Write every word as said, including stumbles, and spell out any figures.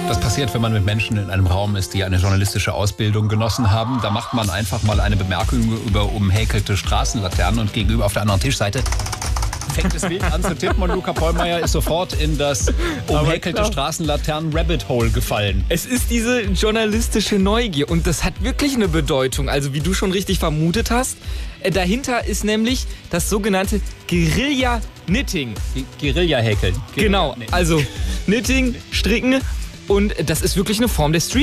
Das passiert, wenn man mit Menschen in einem Raum ist, die eine journalistische Ausbildung genossen haben. Da macht man einfach mal eine Bemerkung über umhäkelte Straßenlaternen und gegenüber auf der anderen Tischseite fängt es wild an zu tippen und Luca Pollmeyer ist sofort in das umhäkelte Straßenlaternen-Rabbit-Hole gefallen. Es ist diese journalistische Neugier und das hat wirklich eine Bedeutung. Also wie du schon richtig vermutet hast, äh, dahinter ist nämlich das sogenannte Guerilla-Knitting. Guerilla-Häkeln. Genau, also Knitting, Stricken und das ist wirklich eine Form der Street